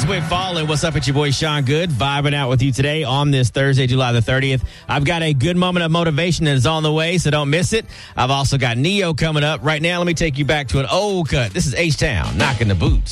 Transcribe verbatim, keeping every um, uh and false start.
with Falling. What's up? It's your boy Sean Good, vibing out with you today on this Thursday, July the thirtieth. I've got a good moment of motivation that is on the way, so don't miss it. I've also got Neo coming up. Right now, let me take you back to an old cut. This is H-Town, knocking the boots.